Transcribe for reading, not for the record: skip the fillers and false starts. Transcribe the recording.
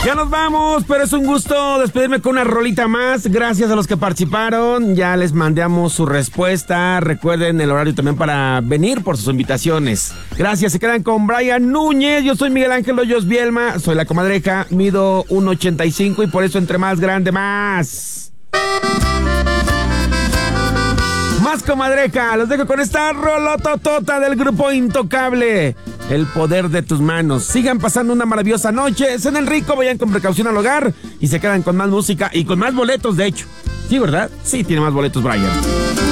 Ya nos vamos, pero es un gusto despedirme con una rolita más. Gracias a los que participaron. Ya les mandamos su respuesta. Recuerden el horario también para venir por sus invitaciones. Gracias, se quedan con Brian Núñez. Yo soy Miguel Ángel Hoyos Bielma. Soy la comadreja, mido 1.85 y por eso entre más grande, más. Más comadreja. Los dejo con esta rolototota del grupo Intocable. El poder de tus manos. Sigan pasando una maravillosa noche. Cenen rico, vayan con precaución al hogar y se quedan con más música y con más boletos, de hecho. Sí, ¿verdad? Sí, tiene más boletos, Brian.